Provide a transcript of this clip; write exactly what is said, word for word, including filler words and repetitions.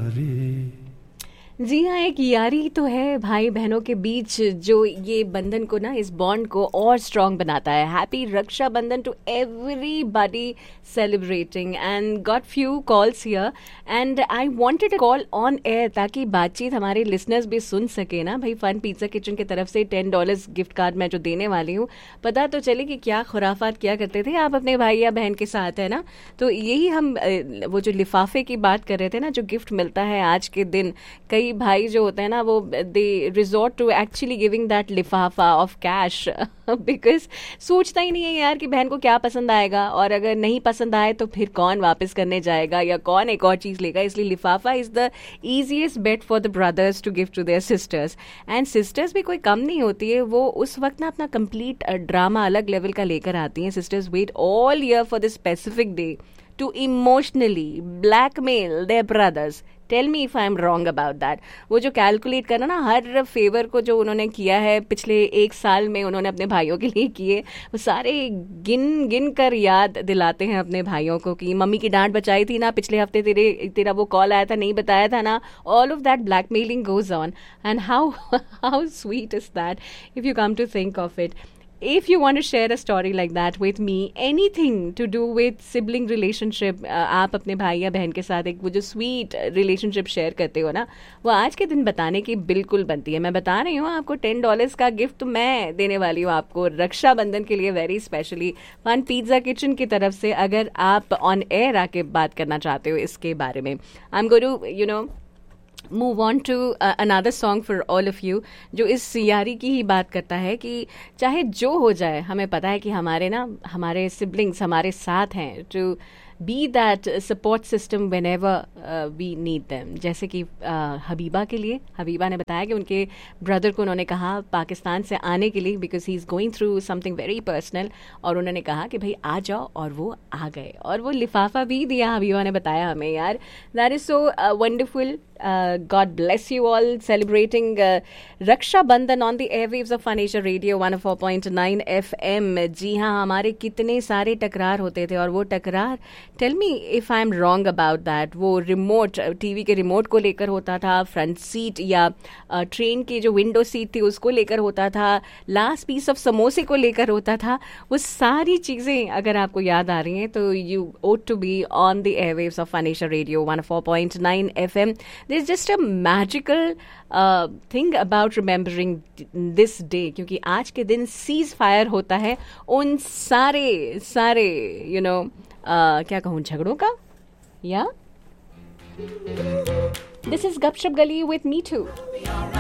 यारी। जी हाँ, एक यारी तो है भाई बहनों के बीच जो ये बंधन को ना, इस बॉन्ड को और स्ट्रॉन्ग बनाता है. हैप्पी रक्षा बंधन to everybody celebrating and got few calls here and I wanted to call on air ताकि बातचीत हमारे लिसनर्स भी सुन सके ना. भाई फन पिज्जा किचन की तरफ से टेन डॉलर्स गिफ्ट कार्ड मैं जो देने वाली हूँ, पता तो चले कि क्या खुराफात किया करते थे आप अपने भाई या बहन के साथ, है ना. तो यही हम वो जो लिफाफे की बात कर रहे थे ना, जो गिफ्ट मिलता है आज के दिन, कई भाई जो होते हैं ना वो दे resort to actually giving that लिफाफा ऑफ कैश बिकॉज सोचता ही नहीं है यार कि बहन को क्या पसंद आएगा, और अगर नहीं पसंद आए तो फिर कौन वापस करने जाएगा या कौन एक और चीज़ लेगा. इसलिए लिफाफा is the easiest bat for the brothers to give to their sisters. And sisters भी कोई कम नहीं होती है, वो उस वक्त ना अपना कंप्लीट ड्रामा अलग लेवल का लेकर आती हैं. Sisters wait all year for the specific day to emotionally blackmail their brothers. Tell me if I'm wrong about that. वो जो कैलकुलेट करना ना, हर फेवर को जो उन्होंने किया है पिछले एक साल में उन्होंने अपने भाइयों के लिए किए, वो सारे गिन गिन कर याद दिलाते हैं अपने भाइयों को कि मम्मी की डांट बचाई थी ना पिछले हफ्ते, तेरे तेरा वो कॉल आया था नहीं बताया था ना. All of that blackmailing goes on and how how sweet is that if you come to think of it. If you want to share a story like that with me, anything to do with sibling relationship, uh, आप अपने भाई या बहन के साथ एक वो जो स्वीट रिलेशनशिप शेयर करते हो ना, वो आज के दिन बताने की बिल्कुल बनती है. मैं बता रही हूँ आपको टेन डॉलर्स का गिफ्ट मैं देने वाली हूँ आपको रक्षाबंधन के लिए, very specially fun pizza kitchen की तरफ से. अगर आप ऑन एयर आके बात करना चाहते हो इसके बारे में, I am going to you know move on to another song for all of you, जो इस यारी की ही बात करता है कि चाहे जो हो जाए, हमें पता है कि हमारे ना हमारे सिबलिंग्स हमारे साथ हैं to be that support system when ever we need them. जैसे कि uh, हबीबा के लिए, हबीबा ने बताया कि उनके ब्रदर को उन्होंने कहा पाकिस्तान से आने के लिए because he is going through something very personal, और उन्होंने कहा कि भाई आ जाओ, और वो आ गए और वो लिफाफा भी दिया. हबीबा ने बताया हमें. यार that is so wonderful. God bless you all celebrating रक्षा बंधन on the airwaves of fun Asia radio one O four point nine F M. जी हाँ, हमारे कितने सारे टकरार होते थे, और वो टकरार, tell me if I am wrong about that, वो रिमोट टीवी के रिमोट को लेकर होता था, फ्रंट सीट या ट्रेन की जो विंडो सीट थी उसको लेकर होता था, लास्ट पीस ऑफ समोसे को लेकर होता था. वो सारी चीज़ें अगर आपको याद आ रही हैं तो you oat to be on the airwaves of fun Asia radio one O four point nine F M. There's just a magical uh, thing about remembering this day, क्योंकि आज के दिन सीज फायर होता है उन सारे सारे यू नो क्या कहूँ झगड़ों का. या दिस इज गपशप गली विथ मी टू.